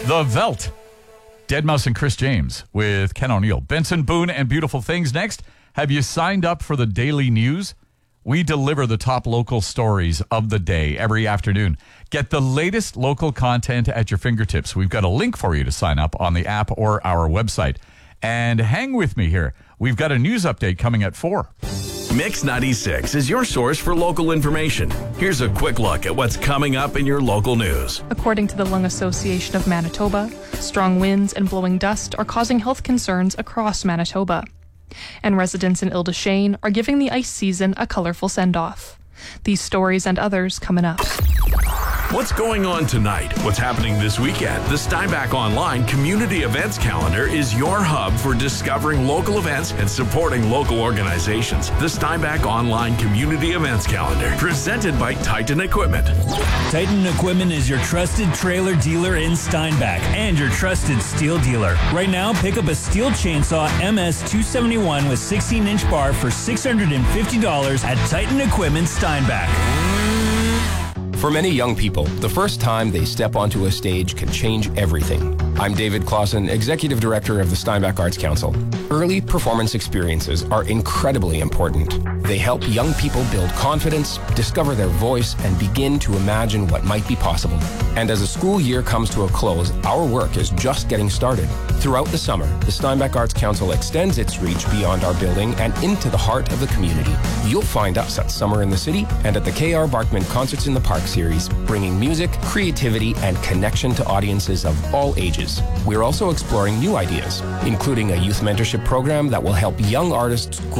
The Veldt. Deadmau5 and Chris James with Ken O'Neill. Benson Boone and Beautiful Things next. Have you signed up for the daily news? We deliver the top local stories of the day every afternoon. Get the latest local content at your fingertips. We've got a link for you to sign up on the app or our website. And hang with me here. We've got a news update coming at 4. Mix 96 is your source for local information. Here's a quick look at what's coming up in your local news. According to the Lung Association of Manitoba, strong winds and blowing dust are causing health concerns across Manitoba. And residents in Ile-des-Chênes are giving the ice season a colorful send-off. These stories and others coming up. What's going on tonight? What's happening this weekend? The Steinbach Online Community Events Calendar is your hub for discovering local events and supporting local organizations. The Steinbach Online Community Events Calendar, presented by Titan Equipment. Titan Equipment is your trusted trailer dealer in Steinbach and your trusted steel dealer. Right now, pick up a steel chainsaw MS-271 with 16-inch bar for $650 at Titan Equipment Steinbach. For many young people, the first time they step onto a stage can change everything. I'm David Clausen, Executive Director of the Steinbach Arts Council. Early performance experiences are incredibly important. They help young people build confidence, discover their voice, and begin to imagine what might be possible. And as the school year comes to a close, our work is just getting started. Throughout the summer, the Steinbach Arts Council extends its reach beyond our building and into the heart of the community. You'll find us at Summer in the City and at the K.R. Barkman Concerts in the Park series, bringing music, creativity, and connection to audiences of all ages. We're also exploring new ideas, including a youth mentorship program that will help young artists grow